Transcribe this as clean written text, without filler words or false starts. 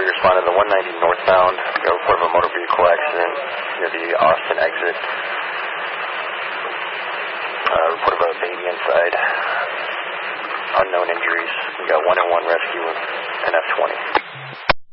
responded to the 190 northbound. We got a report of a motor vehicle accident near the Austin exit. Report of a baby inside. Unknown injuries. We got 101 rescue and F20.